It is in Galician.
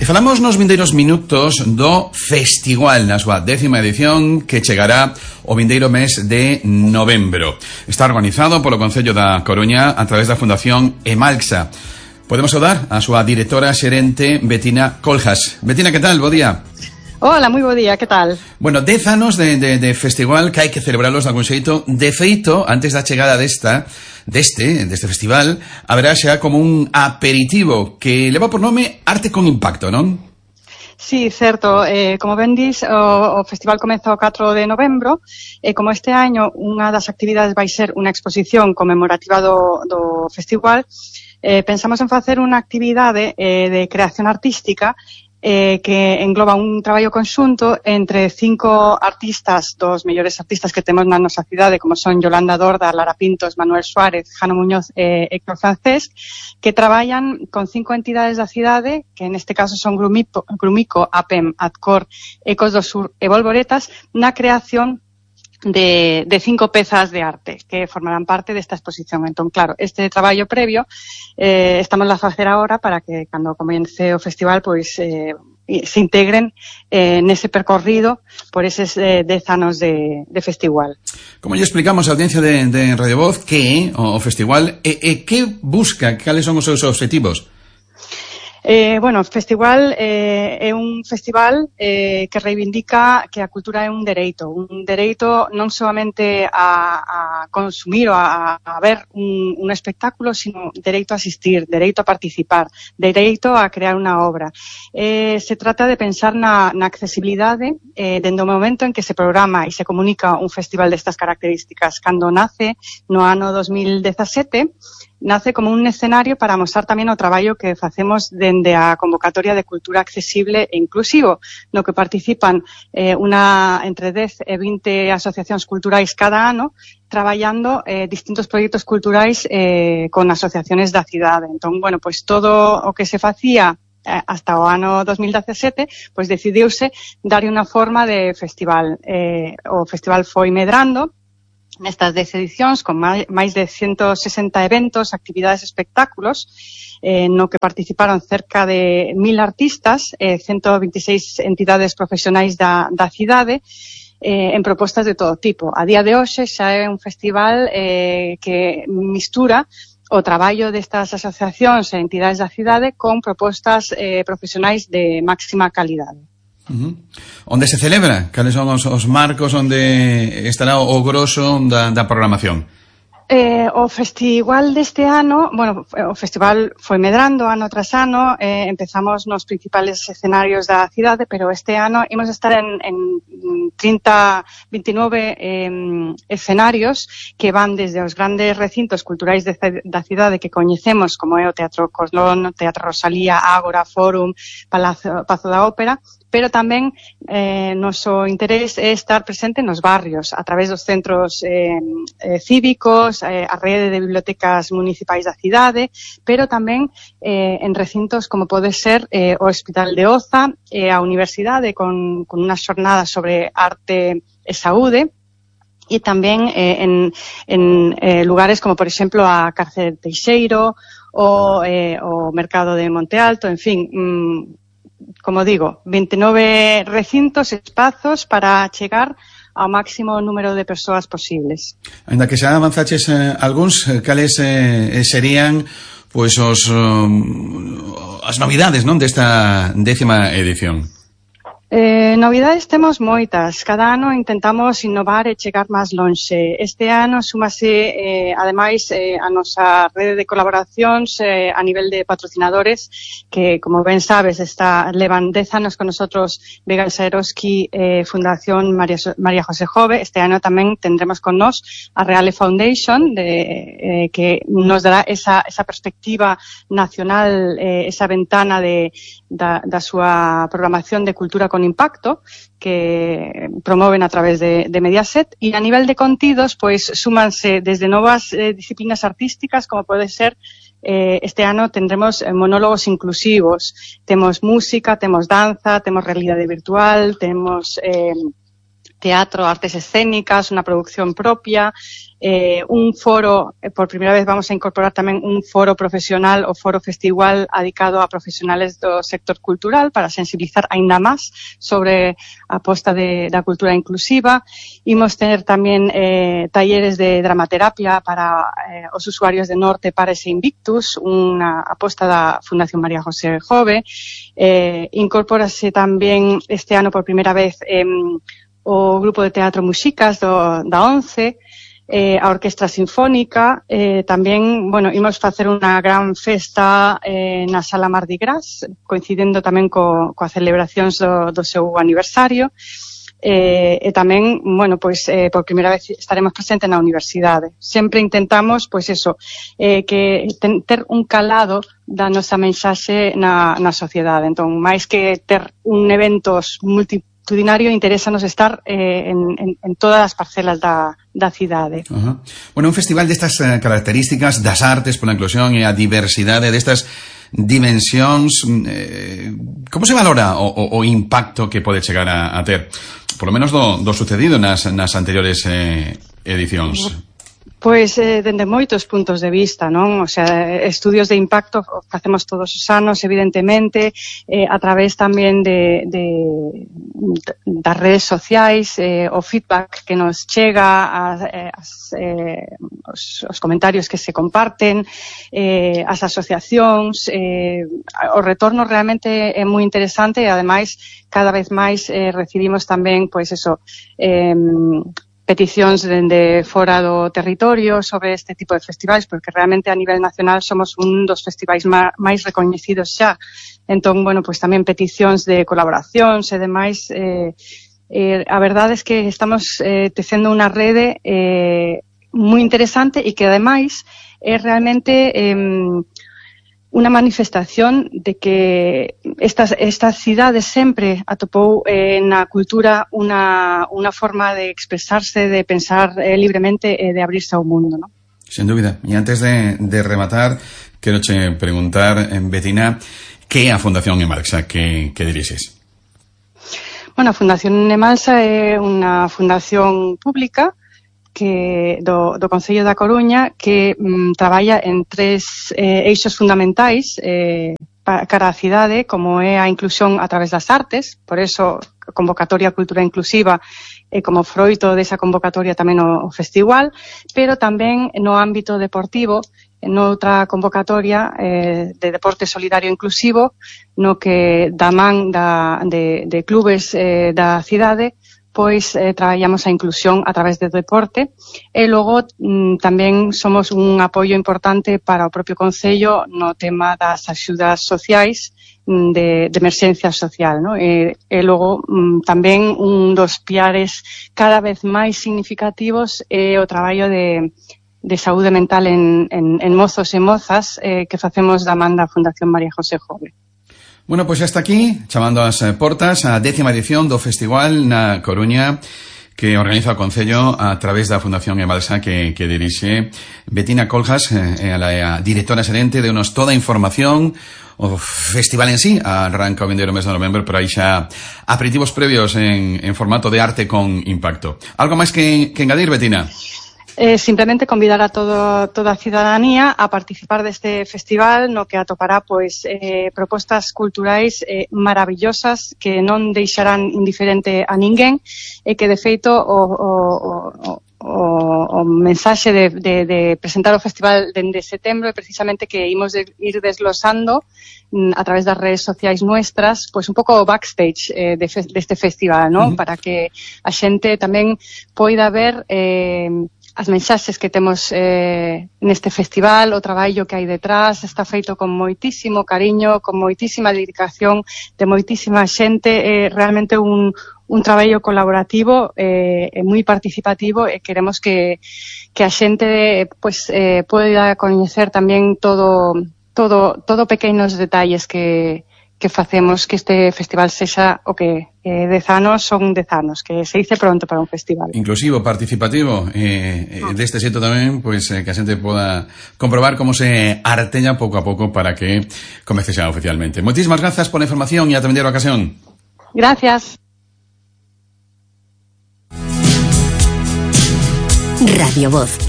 falamos nos vindeiros minutos do Festival na súa 10ª edición que chegará o vindeiro mes de novembro. Está organizado polo Concello da Coruña a través da Fundación Emalxa. Podemos saudar a súa directora xerente Betina Coljas. Betina, que tal? Bo día. Hola, moi bo día, que tal? Bueno, 10 anos de festival que hai que celebrarlos de algún xeito. De feito, antes da chegada deste festival, haberá xa como un aperitivo que leva por nome Arte con Impacto, non? Sí, certo. Como ben dis, o festival comeza o 4 de novembro e como este año unha das actividades vai ser unha exposición conmemorativa do festival, pensamos en facer unha actividade de creación artística que engloba un traballo conxunto entre 5 artistas, dos mellores artistas que temos na nosa cidade, como son Yolanda Dorda, Lara Pintos, Manuel Suárez, Jano Muñoz e Héctor Francés, que traballan con 5 entidades da cidade, que neste caso son Grumico, APEM, Adcor, Ecos do Sur e Volvoretas, na creación de 5 pezas de arte que formarán parte desta exposición. Entón, claro, este traballo previo estamos a facer agora para que cando comece o festival pois se integren nese percorrido por eses 10 anos de festival. Como lle explicamos a audiencia de Radio Voz que o festival que busca, cales son os seus objetivos? Bueno, o festival é un festival que reivindica que a cultura é un dereito non solamente a consumir ou a ver un espectáculo, sino dereito a asistir, dereito a participar, dereito a crear unha obra. Se trata de pensar na accesibilidade dende o momento en que se programa e se comunica un festival destas características. Cando nace no ano 2017, nace como un escenario para mostrar tamén o traballo que facemos dende a convocatoria de cultura accesible e inclusivo, no que participan entre 10 e 20 asociacións culturais cada ano, traballando distintos proxectos culturais con asociaciones da cidade. Entón, bueno, pois todo o que se facía hasta o ano 2017, pois decidiuse darlle unha forma de festival. O festival foi medrando nestas 10 edicións, con máis de 160 eventos, actividades, espectáculos, no que participaron cerca de 1000 artistas, 126 entidades profesionais da cidade, en propostas de todo tipo. A día de hoxe xa é un festival que mistura o traballo destas asociacións e entidades da cidade con propostas profesionais de máxima calidade. Onde se celebra? Cales son os marcos onde estará o groso da programación? O festival deste ano, bueno, o festival foi medrando ano tras ano, empezamos nos principales escenarios da cidade, pero este ano imos estar en 29 escenarios que van desde os grandes recintos culturais da cidade que coñecemos, como é o Teatro Colón, o Teatro Rosalía, Ágora, Fórum, Pazo da Ópera, pero tamén noso interés é estar presente nos barrios, a través dos centros cívicos, a rede de bibliotecas municipais da cidade, pero tamén en recintos como pode ser o Hospital de Oza, a Universidade con unha xornada sobre arte e saúde, e tamén en lugares como, por exemplo, a Cárcere de Teixeiro, o Mercado de Monte Alto, en fin, como digo, 29 recintos, espazos para chegar ao máximo número de persoas posibles. Ainda que xa avanzaches algúns, cales serían pois as novidades, non, desta 10ª edición? Novidades temos moitas. Cada ano intentamos innovar e chegar máis lonxe. Este ano súmase, ademais, a nosa rede de colaboracións a nivel de patrocinadores que, como ben sabes, levan 10 anos con nosotros Vega Saeroski, Fundación María José Jove. Este ano tamén tendremos con nós a Reale Foundation, que nos dará esa perspectiva nacional, esa ventana da súa programación de cultura con impacto que promoven a través de Mediaset, e a nivel de contidos pois súmanse desde novas disciplinas artísticas como pode ser este ano tendremos monólogos inclusivos, temos música, temos danza, temos realidade virtual, temos teatro, artes escénicas, una producción propia, un foro, por primera vez vamos a incorporar tamén un foro profesional o foro festival adicado a profesionales do sector cultural para sensibilizar aínda máis sobre a aposta da cultura inclusiva. Imos tener tamén talleres de dramaterapia para os usuarios de Norte, Pares e Invictus, unha aposta da Fundación María José Jove. Incorpórase tamén este ano por primeira vez o grupo de teatro Muxicas da ONCE, a Orquestra Sinfónica, tamén, bueno, imos facer unha gran festa na Sala Mardi Gras, coincidendo tamén coa celebracións do seu aniversario, e tamén, bueno, pois, por primeira vez estaremos presentes na universidade. Sempre intentamos, pois eso, que ter un calado da nosa mensaxe na sociedade. Entón, máis que ter un eventos multitudinario, interésanos estar en todas as parcelas da cidade. Bueno, un festival destas características das artes pola inclusión e a diversidade destas dimensións, como se valora o impacto que pode chegar a ter, por lo menos do sucedido nas anteriores edicións? Pois, dende moitos puntos de vista, non? O sea, estudios de impacto facemos todos os anos, evidentemente, a través tamén das redes sociais, o feedback que nos chega, os comentarios que se comparten, as asociacións, o retorno realmente é moi interesante e, ademais, cada vez máis recibimos tamén, pois eso, peticións dende fora do territorio sobre este tipo de festivais, porque realmente a nivel nacional somos un dos festivais máis recoñecidos xa. Entón, bueno, pois tamén peticións de colaboracións e demais. A verdade é que estamos tecendo unha rede moi interesante e que, ademais, é realmente unha manifestación de que esta cidade sempre atopou na cultura unha forma de expresarse, de pensar libremente e de abrirse ao mundo, ¿no? Sin dúbida. E antes de rematar, quero che preguntar, Betina, que é a Fundación Emalsa que dirixes? Bueno, a Fundación Emalsa é unha fundación pública que do Concello da Coruña que traballa en tres eixos fundamentais cara á cidade, como é a inclusión a través das artes, por eso a convocatoria Cultura Inclusiva e como froito desa convocatoria tamén o festival, pero tamén no ámbito deportivo, noutra convocatoria de deporte solidario inclusivo, no que da man de clubes da cidade, pois traballamos a inclusión a través do deporte e logo tamén somos un apoio importante para o propio Concello no tema das axudas sociais de emerxencia social, ¿no? E logo tamén un dos piares cada vez máis significativos é o traballo de saúde mental en mozos e mozas que facemos da man da Fundación María José Jove. Bueno, pois hasta aquí, chamando as portas a 10ª edición do festival na Coruña que organiza o Concello a través da Fundación Emalsa que dirixe Betina Coljas, a directora xerente de Unos toda a información. O festival en sí arranca o vindeiro mes de novembro, pero aí xa aperitivos previos en formato de arte con impacto. Algo máis que engadir, Betina? Simplemente convidar a toda a cidadanía a participar deste festival no que atopará pois propostas culturais maravillosas que non deixarán indiferente a ninguén e que de feito o mensaxe de presentar o festival dende setembro é precisamente que imos ir desglosando a través das redes sociais nuestras, pois un pouco o backstage deste festival, ¿no? Para que a xente tamén poida ver as mensaxes que temos neste festival, o traballo que hai detrás, está feito con moitísimo cariño, con moitísima dedicación de moitísima xente, realmente un traballo colaborativo e moi participativo e queremos que a xente pues, poida coñecer tamén todo pequenos detalles que facemos que este festival sexa o que 10 anos son 10 anos, que se dice pronto para un festival. Inclusivo, participativo, deste xeito tamén, pois que a xente poda comprobar como se artella pouco a pouco para que comece xa oficialmente. Moitísimas grazas pola información e ata vindeira ocasión. Gracias. Radio Voz,